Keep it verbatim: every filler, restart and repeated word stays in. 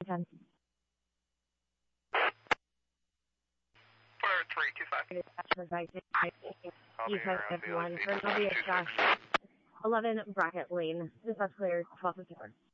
ten. four three two five. You have everyone for Novia Josh. eleven Bracket Lane. This is clear. twelve fifty-four.